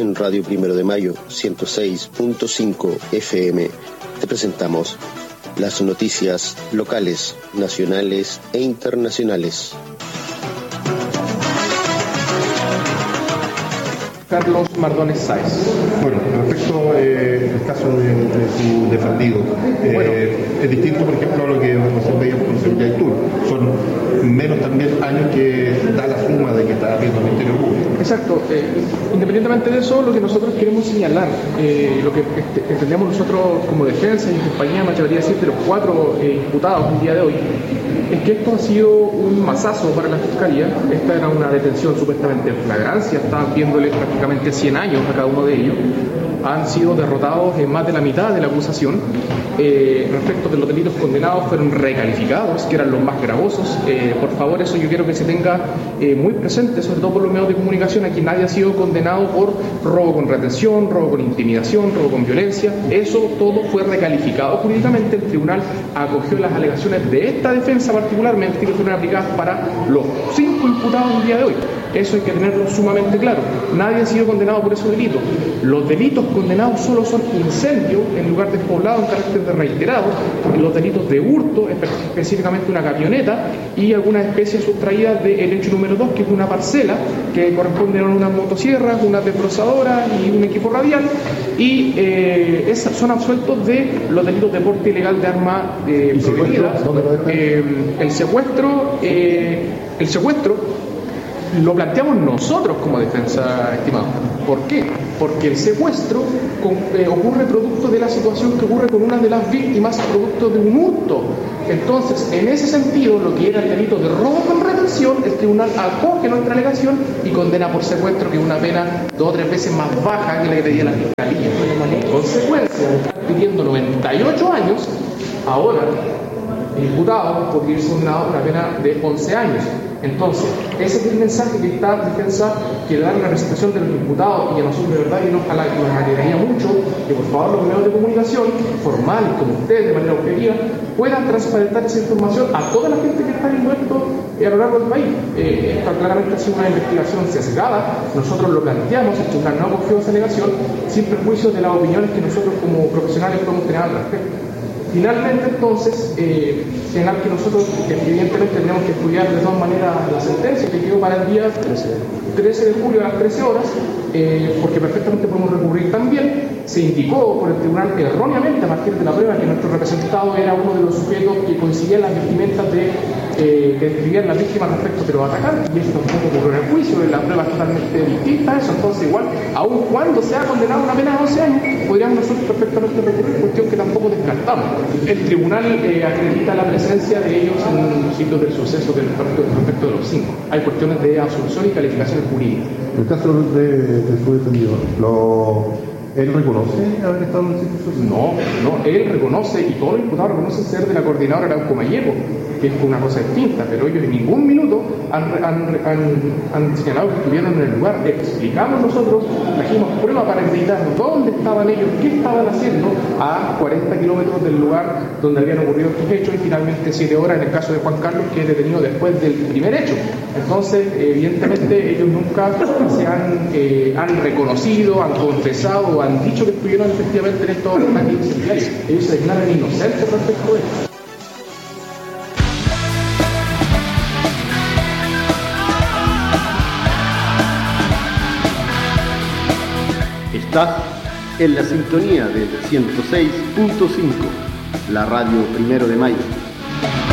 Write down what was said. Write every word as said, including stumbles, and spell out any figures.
en Radio Primero de Mayo ciento seis punto cinco F M te presentamos las noticias locales, nacionales e internacionales. Carlos Mardones Sáez. Bueno, respecto eh, al caso de, de su defendido, eh, bueno, es distinto, por ejemplo, a lo que nosotros veíamos con Seguridad Tour. Son menos también años que da la suma de que está habiendo el Ministerio Público. Exacto. Eh, independientemente de eso, lo que nosotros queremos señalar, eh, lo que este, entendemos nosotros como defensa y compañía, me atrevería a decir, de los cuatro eh, imputados el día de hoy, es que esto ha sido un masazo para la Fiscalía. Esta era una detención supuestamente en flagrancia, estaban viéndole prácticamente cien años a cada uno de ellos. Han sido derrotados en más de la mitad de la acusación. Eh, respecto de los delitos condenados, fueron recalificados, que eran los más gravosos. Eh, por favor, eso yo quiero que se tenga eh, muy presente, sobre todo por los medios de comunicación. Aquí nadie ha sido condenado por robo con retención, robo con intimidación, robo con violencia. Eso todo fue recalificado jurídicamente. El tribunal acogió las alegaciones de esta defensa particularmente, que fueron aplicadas para los cinco imputados el día de hoy. Eso hay que tenerlo sumamente claro. Nadie ha sido condenado por esos delitos. Los delitos condenados solo son incendio en lugar despoblado en carácter de reiterado, los delitos de hurto, específicamente una camioneta, y algunas especies sustraídas del hecho número dos, que es una parcela que corresponde a unas motosierras, una desbrozadora y un equipo radial, y eh, esas son absueltos de los delitos de porte ilegal de arma eh, prohibida. Eh, el secuestro, eh, el secuestro lo planteamos nosotros como defensa, estimado. ¿Por qué? Porque el secuestro con, eh, ocurre producto de la situación que ocurre con una de las víctimas, producto de un hurto. Entonces, en ese sentido, lo que era el delito de robo con retención, el tribunal acoge nuestra alegación y condena por secuestro, que es una pena dos o tres veces más baja que la que pedía la Fiscalía. En consecuencia, pidiendo noventa y ocho años, ahora el imputado podría irse condenado a una pena de once años. Entonces, ese es el mensaje que esta defensa quiere dar a la representación de los imputados, y a nosotros de verdad que nos, nos alegraría mucho que por favor los medios de comunicación formales como ustedes, de manera objetiva, puedan transparentar esa información a toda la gente que está envuelto a lo largo del país. Eh, esta claramente ha sido una investigación sesgada, nosotros lo planteamos, el tribunal no acogió esa alegación, sin perjuicio de las opiniones que nosotros como profesionales podemos tener al respecto. Finalmente, entonces, eh, señalar que nosotros evidentemente tenemos que estudiar de todas maneras la sentencia que quedó para el día trece de julio a las trece horas, eh, porque perfectamente podemos recurrir también. Se indicó por el tribunal erróneamente, a partir de la prueba, que nuestro representado era uno de los sujetos que coincidían las vestimentas de, eh, que describían las víctimas respecto de los atacantes, y eso tampoco ocurrió en el juicio, la prueba es totalmente distinta a eso. Entonces, igual, aun cuando se ha condenado a una pena de once años, podríamos nosotros perfectamente recurrir, cuestión que tampoco descartamos. El tribunal eh, acredita la presencia de ellos en los sitios del suceso del respecto de los cinco. Hay cuestiones de absolución y calificaciones jurídicas. En el caso de, de su defendido, lo... ¿él reconoce haber estado en el sitio social? No, no, él reconoce, y todos los imputados reconocen ser de la coordinadora Arauco Mayeco, que es una cosa distinta, pero ellos en ningún minuto han, han, han, han señalado que estuvieron en el lugar. Explicamos nosotros, trajimos prueba para acreditar dónde estaban ellos, qué estaban haciendo a cuarenta kilómetros del lugar donde habían ocurrido estos hechos, y finalmente siete horas en el caso de Juan Carlos, que es detenido después del primer hecho. Entonces, evidentemente, ellos nunca se han, eh, han reconocido, han confesado, han dicho que estuvieron efectivamente en estos ataques incendiarios. Ellos se declaran inocentes respecto a esto. Estás en la sintonía del ciento seis punto cinco, la radio Primero de Mayo.